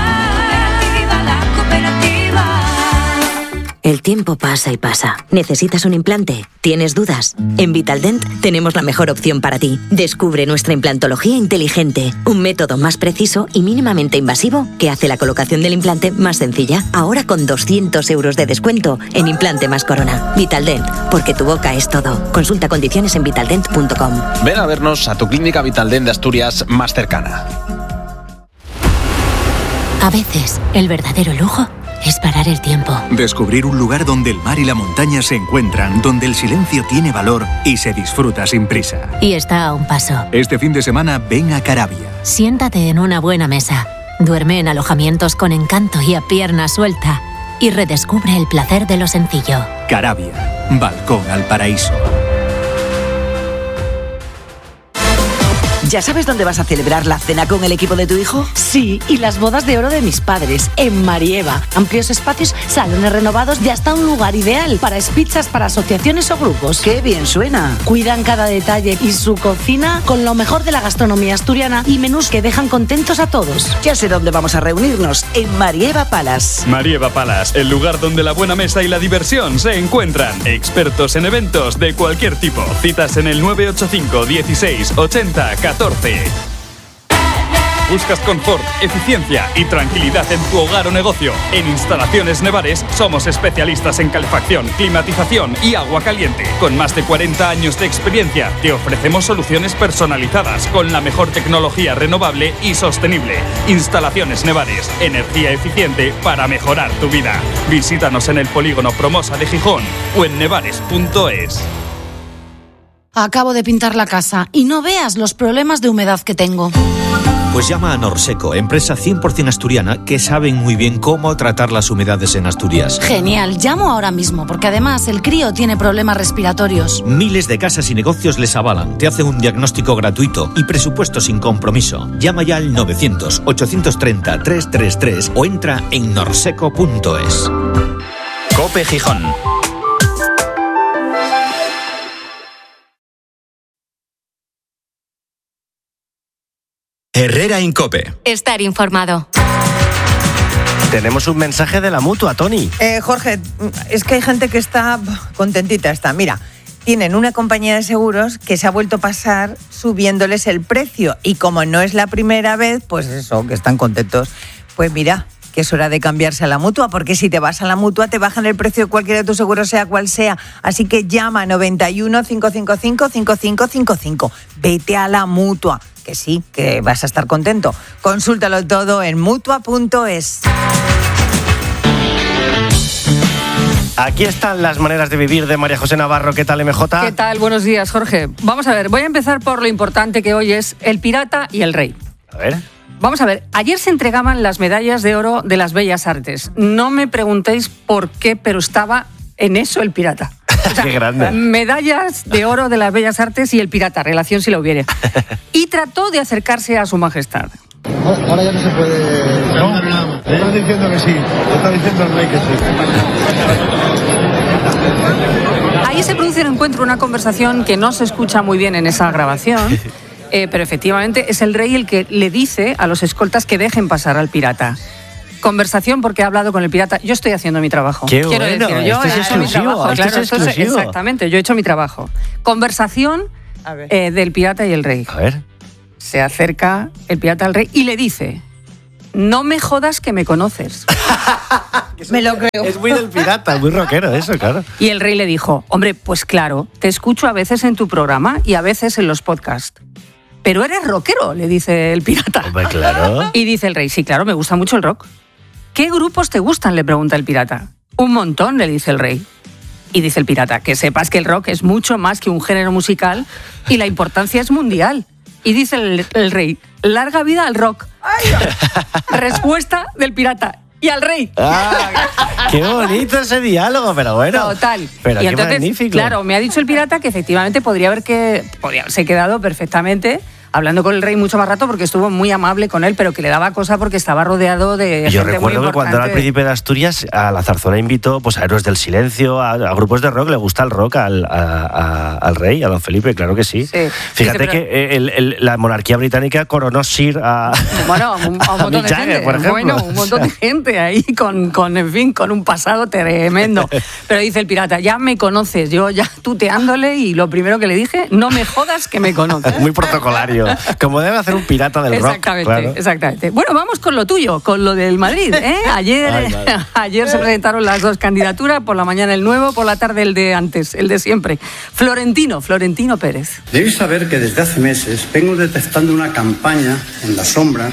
El tiempo pasa y pasa. ¿Necesitas un implante? ¿Tienes dudas? En Vitaldent tenemos la mejor opción para ti. Descubre nuestra implantología inteligente, un método más preciso y mínimamente invasivo que hace la colocación del implante más sencilla. Ahora con doscientos euros de descuento en implante más corona. Vitaldent, porque tu boca es todo. Consulta condiciones en vitaldent punto com. Ven a vernos a tu clínica Vitaldent de Asturias más cercana. A veces, el verdadero lujo es parar el tiempo. Descubrir un lugar donde el mar y la montaña se encuentran, donde el silencio tiene valor y se disfruta sin prisa. Y está a un paso. Este fin de semana ven a Caravia. Siéntate en una buena mesa. Duerme en alojamientos con encanto y a pierna suelta. Y redescubre el placer de lo sencillo. Caravia. Balcón al paraíso. ¿Ya sabes dónde vas a celebrar la cena con el equipo de tu hijo? Sí, y las bodas de oro de mis padres, en Marieva. Amplios espacios, salones renovados y hasta un lugar ideal para pizzas para asociaciones o grupos. ¡Qué bien suena! Cuidan cada detalle y su cocina con lo mejor de la gastronomía asturiana y menús que dejan contentos a todos. Ya sé dónde vamos a reunirnos, en Marieva Palace. Marieva Palace, el lugar donde la buena mesa y la diversión se encuentran. Expertos en eventos de cualquier tipo. Citas en el nueve ocho cinco dieciséis ochenta catorce. Buscas confort, eficiencia y tranquilidad en tu hogar o negocio. En Instalaciones Nevares somos especialistas en calefacción, climatización y agua caliente. Con más de cuarenta años de experiencia, te ofrecemos soluciones personalizadas con la mejor tecnología renovable y sostenible. Instalaciones Nevares, energía eficiente para mejorar tu vida. Visítanos en el polígono Promosa de Gijón o en nevares punto es. Acabo de pintar la casa y no veas los problemas de humedad que tengo. Pues llama a Norseco, empresa cien por ciento asturiana que saben muy bien cómo tratar las humedades en Asturias. Genial, llamo ahora mismo porque además el crío tiene problemas respiratorios. Miles de casas y negocios les avalan, te hacen un diagnóstico gratuito y presupuesto sin compromiso. Llama ya al novecientos ochocientos treinta trescientos treinta y tres o entra en norseco punto es. COPE Gijón. Herrera en COPE. Estar informado. Tenemos un mensaje de la Mutua, Tony. Eh, Jorge, es que hay gente que está contentita. Está. Mira, tienen una compañía de seguros que se ha vuelto a pasar subiéndoles el precio. Y como no es la primera vez, pues eso, que están contentos. Pues mira, que es hora de cambiarse a la Mutua, porque si te vas a la Mutua te bajan el precio de cualquiera de tus seguros, sea cual sea. Así que llama noventa y uno, cinco cinco cinco, cinco cinco cinco cinco. Vete a la Mutua, que sí, que vas a estar contento. Consúltalo todo en mutua punto es. Aquí están las maneras de vivir de María José Navarro. ¿Qué tal, M J? ¿Qué tal? Buenos días, Jorge. Vamos a ver, voy a empezar por lo importante que hoy es el pirata y el rey. A ver. Vamos a ver, ayer se entregaban las medallas de oro de las Bellas Artes. No me preguntéis por qué, pero estaba en eso el pirata. O sea, qué grande. Medallas de oro de las Bellas Artes y el pirata, relación si la hubiera. Y trató de acercarse a su majestad. Ahora ya no se puede... No, no. Estás diciendo que sí. Está diciendo el rey que sí. Ahí se produce un encuentro, una conversación que no se escucha muy bien en esa grabación, eh, pero efectivamente es el rey el que le dice a los escoltas que dejen pasar al pirata. Conversación porque ha hablado con el pirata. Yo estoy haciendo mi trabajo. Qué Quiero bueno, decir, yo este he es hecho mi exclusivo, trabajo. este Claro, es entonces, exclusivo. exactamente, yo he hecho mi trabajo. Conversación eh, del pirata y el rey. A ver. Se acerca el pirata al rey y le dice: no me jodas que me conoces. Me lo creo. Es muy del pirata, muy rockero eso, claro. Y el rey le dijo: hombre, pues claro, te escucho a veces en tu programa y a veces en los podcasts. Pero eres rockero, le dice el pirata. Hombre, claro. Y dice el rey: sí, claro, me gusta mucho el rock. ¿Qué grupos te gustan?, le pregunta el pirata. Un montón, le dice el rey. Y dice el pirata: que sepas que el rock es mucho más que un género musical y la importancia es mundial. Y dice el, el rey: larga vida al rock. Respuesta del pirata: y al rey. Ah, qué bonito ese diálogo, pero bueno. Total. Pero y qué entonces, magnífico. claro, me ha dicho el pirata que efectivamente podría haber que podría haberse quedado perfectamente hablando con el rey mucho más rato porque estuvo muy amable con él, pero que le daba cosa porque estaba rodeado de Yo gente recuerdo muy que cuando era el importante. príncipe de Asturias, a la Zarzuela invitó pues, a Héroes del Silencio, a, a grupos de rock. Le gusta el rock al, a, a, al rey, a don Felipe, claro que sí. Sí. Fíjate Dice, pero- que el, el, la monarquía británica coronó Sir a, Bueno, un, a un a montón Mick de Jagger, gente. por ejemplo. Bueno, un montón de gente ahí con, con, en fin, con un pasado tremendo. Pero dice el pirata: ya me conoces, yo ya tuteándole y lo primero que le dije: no me jodas que me conoces. Muy protocolario, como debe hacer un pirata del rock. Exactamente, Claro. exactamente. Bueno, vamos con lo tuyo, con lo del Madrid, ¿eh? Ayer, Ay, madre. ayer se presentaron las dos candidaturas, por la mañana el nuevo, por la tarde el de antes, el de siempre. Florentino, Florentino Pérez. Debéis saber que desde hace meses vengo detectando una campaña en la sombra,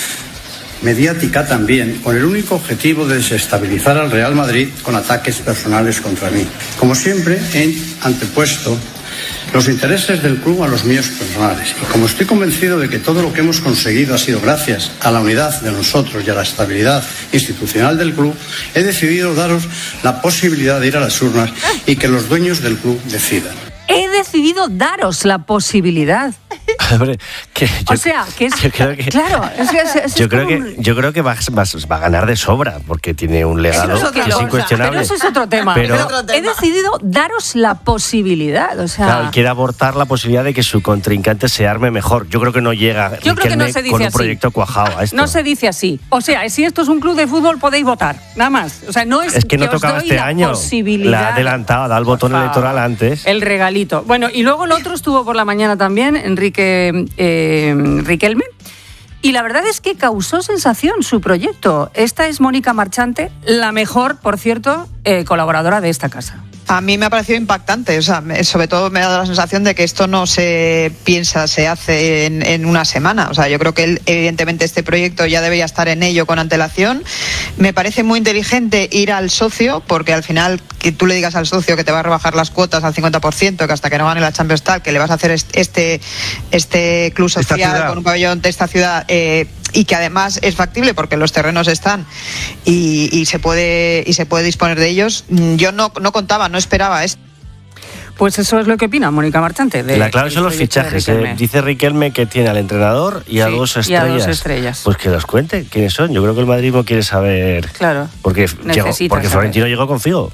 mediática también, con el único objetivo de desestabilizar al Real Madrid con ataques personales contra mí. Como siempre, he antepuesto los intereses del club a los míos personales. Y como estoy convencido de que todo lo que hemos conseguido ha sido gracias a la unidad de nosotros y a la estabilidad institucional del club, he decidido daros la posibilidad de ir a las urnas y que los dueños del club decidan. He decidido daros la posibilidad. Hombre, que yo, O sea, que es... yo creo que, Claro, es que es- es yo creo como que, un- yo creo que va, va- va a ganar de sobra, porque tiene un legado Eso es que otra es cosa. incuestionable. Pero eso es otro tema. Pero- Pero he decidido daros la posibilidad. O sea, Claro, él quiere abortar la posibilidad de que su contrincante se arme mejor. Yo creo que no llega Yo creo que no Riquelme se dice con un así. proyecto cuajado a esto. no se dice así. O sea, si esto es un club de fútbol, podéis votar. Nada más. O sea, no es, Es que no os tocaba doy este la año. posibilidad. La ha adelantado, da el botón Por favor. electoral antes. El regalito. Bueno, y luego el otro estuvo por la mañana también, Enrique eh, Riquelme. Y la verdad es que causó sensación su proyecto. Esta es Mónica Marchante, la mejor, por cierto, eh, colaboradora de esta casa. A mí me ha parecido impactante, o sea, me- sobre todo me ha dado la sensación de que esto no se piensa, se hace en, en una semana. O sea, yo creo que él, evidentemente este proyecto ya debería estar en ello con antelación. Me parece muy inteligente ir al socio, porque al final que tú le digas al socio que te va a rebajar las cuotas al cincuenta por ciento, que hasta que no gane la Champions tal, que le vas a hacer est- este, este club Esta social ciudad. con un pabellón de esta ciudad, eh, y que además es factible porque los terrenos están y, y se puede y se puede disponer de ellos. Mm, Yo no, no contaba, no esperaba esto. Pues eso es lo que opina Mónica Marchante. De, La clave son del los proyecto de fichajes. eh. Riquelme. Dice Riquelme que tiene al entrenador y a, Sí, dos y a estrellas. dos estrellas. Pues que los cuente quiénes son. Yo creo que el madridismo quiere saber. Claro. Porque, Necesita llegó, porque saber. Florentino llegó con Figo.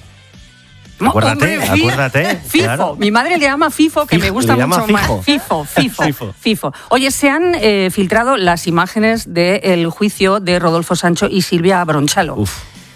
No, Acuérdate, hombre, fi- acuérdate. FIFO. claro. Mi madre le llama FIFO, que Fifo, me gusta le llama mucho Fifo. más. FIFO, FIFO, Fifo. FIFO. Oye, se han eh, filtrado las imágenes del juicio de Rodolfo Sancho y Silvia Bronchalo. Uf.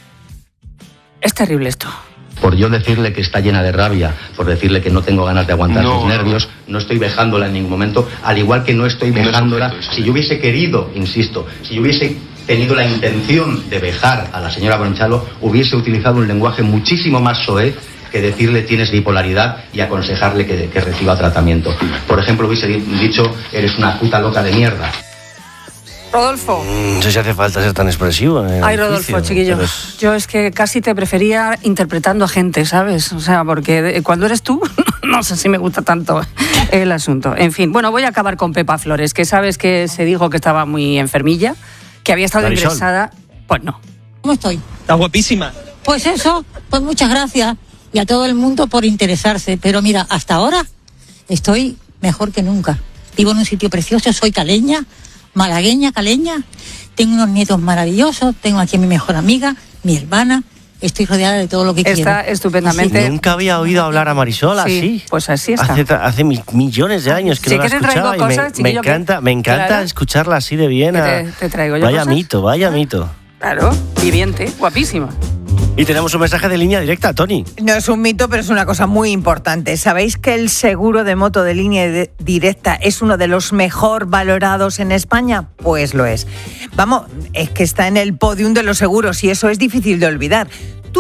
Es terrible esto. Por yo decirle que está llena de rabia, por decirle que no tengo ganas de aguantar No, sus nervios, no estoy vejándola en ningún momento, al igual que no estoy No es vejándola. objeto eso. Si yo hubiese querido, insisto, si yo hubiese tenido la intención de vejar a la señora Bronchalo, hubiese utilizado un lenguaje muchísimo más soez que decirle tienes bipolaridad y aconsejarle que, que reciba tratamiento. Por ejemplo, hubiese dicho eres una puta loca de mierda. Rodolfo. No sé si hace falta ser tan expresivo. En Ay, el Rodolfo, juicio, chiquillo. es... Yo es que casi te prefería interpretando a gente, ¿sabes? O sea, porque cuando eres tú, no sé si me gusta tanto el asunto. En fin, bueno, voy a acabar con Pepa Flores, que sabes que se dijo que estaba muy enfermilla, que había estado Marisol. ingresada. Pues no. ¿Cómo estoy? Está guapísima. Pues eso, pues muchas gracias y a todo el mundo por interesarse. Pero mira, hasta ahora estoy mejor que nunca. Vivo en un sitio precioso, soy caleña, malagueña, caleña. Tengo unos nietos maravillosos, tengo aquí a mi mejor amiga, mi hermana. Estoy rodeada de todo lo que quiero. Está estupendamente. Nunca había oído hablar a Marisol así. Sí, pues así está. Hace, hace mi- millones de años que Sí no la que te traigo escuchaba y me, cosas, me chiquillo, que- encanta, me encanta Claro. escucharla así de bien. Que a- te- te traigo yo vaya cosas. mito, vaya mito. Claro, viviente, guapísima. Y tenemos un mensaje de línea directa, Tony. No es un mito, pero es una cosa muy importante. ¿Sabéis que el seguro de moto de línea de- directa es uno de los mejor valorados en España? Pues lo es. Vamos, es que está en el podium de los seguros y eso es difícil de olvidar.